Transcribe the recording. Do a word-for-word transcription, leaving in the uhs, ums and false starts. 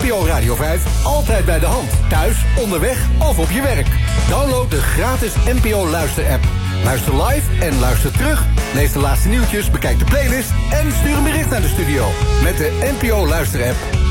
N P O Radio vijf altijd bij de hand. Thuis, onderweg of op je werk. Download de gratis N P O Luister-app. Luister live en luister terug. Lees de laatste nieuwtjes, bekijk de playlist en stuur een bericht naar de studio. Met de N P O Luister-app.